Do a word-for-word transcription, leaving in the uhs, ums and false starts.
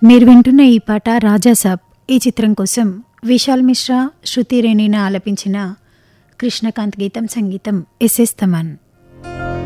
మీరు వింటున్న ఈ పాట రాజాసాబ్ ఈ చిత్రం కోసం విశాల్ మిశ్రా, శృతి రేణిన ఆలపించిన కృష్ణకాంత్ గీతం, సంగీతం ఎస్ఎస్ తమన్.